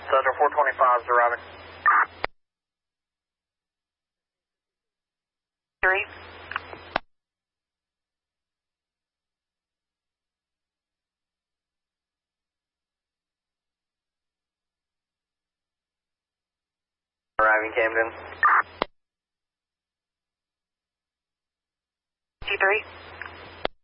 Cessna 425 is arriving. 3. Arriving Camden. T3.